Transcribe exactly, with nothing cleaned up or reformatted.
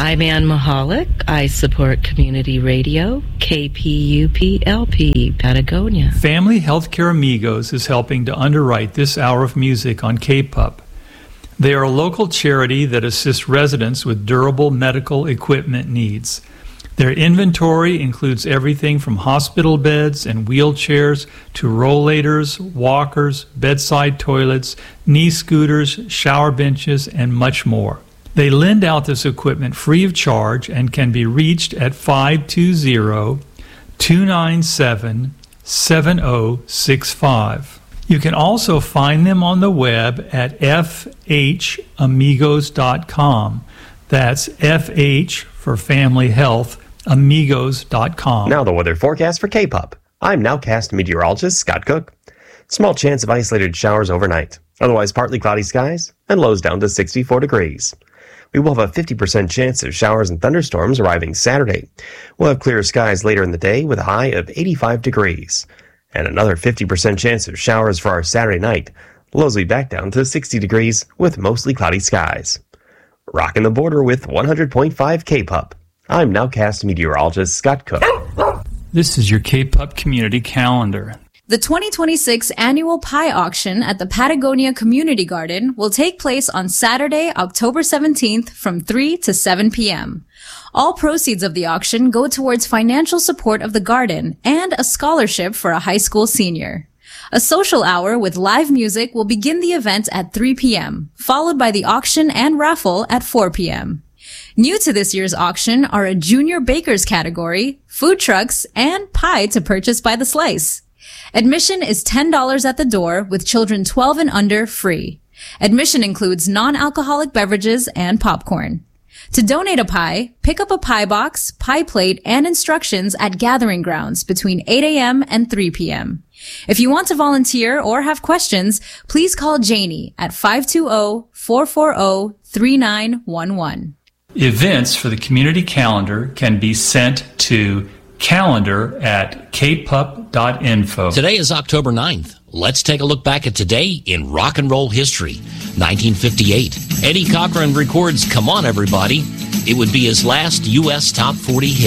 I'm Ann Mahalik. I support community radio, K P U P L P, Patagonia. Family Healthcare Amigos is helping to underwrite this hour of music on K P U P. They are a local charity that assists residents with durable medical equipment needs. Their inventory includes everything from hospital beds and wheelchairs to rollators, walkers, bedside toilets, knee scooters, shower benches, and much more. They lend out this equipment free of charge and can be reached at five two zero, two nine seven, seven zero six five. You can also find them on the web at f h amigos dot com. That's F H for Family Health, amigos dot com. Now the weather forecast for K P U P. I'm Nowcast meteorologist Scott Cook. Small chance of isolated showers overnight. Otherwise partly cloudy skies and lows down to sixty-four degrees. We will have a fifty percent chance of showers and thunderstorms arriving Saturday. We'll have clear skies later in the day with a high of eighty-five degrees. And another fifty percent chance of showers for our Saturday night. Lows will be back down to sixty degrees with mostly cloudy skies. Rocking the border with one hundred point five K P U P. I'm Nowcast meteorologist Scott Cook. This is your K P U P community calendar. The twenty twenty-six annual pie auction at the Patagonia Community Garden will take place on Saturday, October seventeenth from three to seven p.m. All proceeds of the auction go towards financial support of the garden and a scholarship for a high school senior. A social hour with live music will begin the event at three p.m., followed by the auction and raffle at four p.m. New to this year's auction are a junior bakers category, food trucks, and pie to purchase by the slice. Admission is ten dollars at the door, with children twelve and under free. Admission includes non-alcoholic beverages and popcorn. To donate a pie, pick up a pie box, pie plate, and instructions at Gathering Grounds between eight a.m. and three p.m. If you want to volunteer or have questions, please call Janie at five two zero, four four zero, three nine one one. Events for the community calendar can be sent to calendar at k p u p dot info. Today is October ninth. Let's take a look back at today in rock and roll history. nineteen fifty-eight. Eddie Cochran records Come On Everybody. It would be his last U S top forty hit.